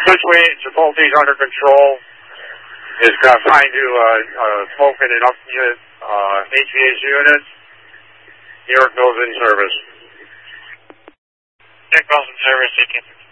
Switch, Chipotle's under control. Is confined to smoke in an up unit, HVAC unit. New York Mills in service. Nick Mills in service, 18.